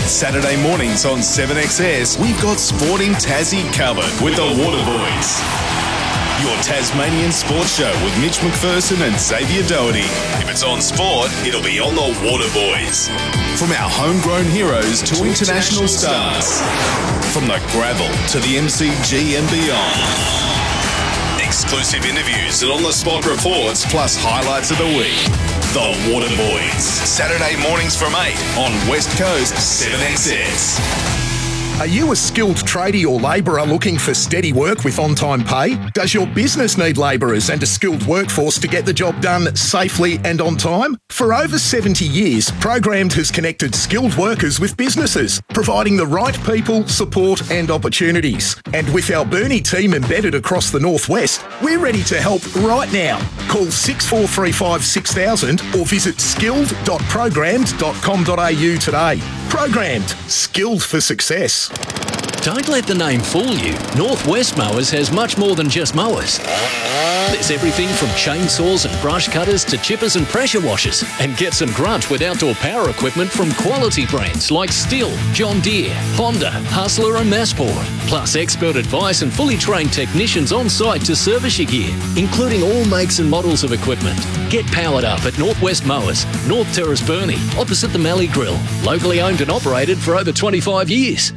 Saturday mornings on 7XS, we've got Sporting Tassie covered with the Waterboys. Your Tasmanian sports show with Mitch McPherson and Xavier Doherty. If it's on sport, it'll be on the Waterboys. From our homegrown heroes to international stars. From the gravel to the MCG and beyond. Exclusive interviews and on-the-spot reports, plus highlights of the week. The Waterboys. Saturday mornings from 8 on West Coast 7XS. Are you a skilled tradie or labourer looking for steady work with on-time pay? Does your business need labourers and a skilled workforce to get the job done safely and on time? For over 70 years, Programmed has connected skilled workers with businesses, providing the right people, support and opportunities. And with our Burnie team embedded across the Northwest, we're ready to help right now. Call 6435 6000 or visit skilled.programmed.com.au today. Programmed. Skilled for success. Don't let the name fool you. Northwest Mowers has much more than just mowers. There's everything from chainsaws and brush cutters to chippers and pressure washers. And get some grunt with outdoor power equipment from quality brands like Stihl, John Deere, Honda, Hustler and Massport. Plus expert advice and fully trained technicians on site to service your gear, including all makes and models of equipment. Get powered up at Northwest Mowers, North Terrace Burnie, opposite the Mallee Grill. Locally owned and operated for over 25 years.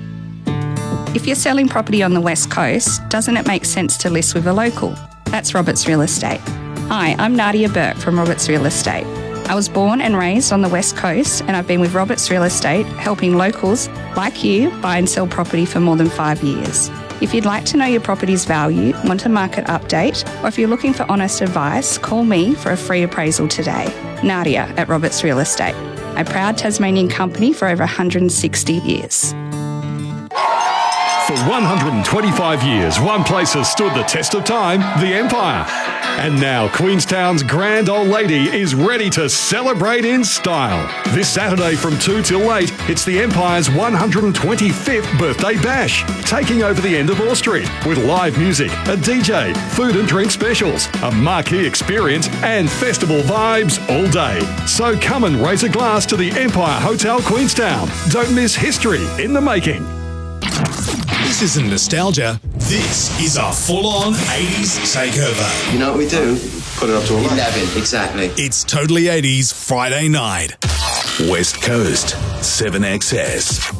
If you're selling property on the West Coast, doesn't it make sense to list with a local? That's Roberts Real Estate. Hi, I'm Nadia Burke from Roberts Real Estate. I was born and raised on the West Coast, and I've been with Roberts Real Estate helping locals like you buy and sell property for more than 5 years. If you'd like to know your property's value, want a market update, or if you're looking for honest advice, call me for a free appraisal today. Nadia at Roberts Real Estate, a proud Tasmanian company for over 160 years. For 125 years, one place has stood the test of time, the Empire. And now Queenstown's grand old lady is ready to celebrate in style. This Saturday from 2 till 8, it's the Empire's 125th birthday bash, taking over the end of Orr Street with live music, a DJ, food and drink specials, a marquee experience and festival vibes all day. So come and raise a glass to the Empire Hotel Queenstown. Don't miss history in the making. This isn't nostalgia. This is a full-on 80s takeover. You know what we do? Put it up to 11, exactly. It's Totally 80s Friday night. West Coast 7XS.